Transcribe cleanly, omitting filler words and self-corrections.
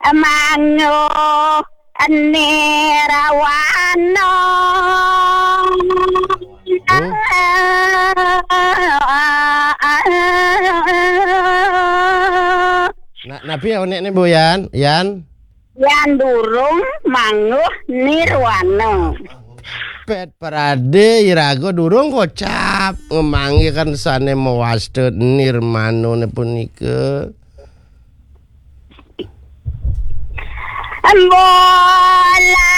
mango nirawana Nabi nek Bu Yan Yan durung manguh nirwana. Pet parade irago durung kocap ngemangi kan sane mewastet nirmano ne punika. Bola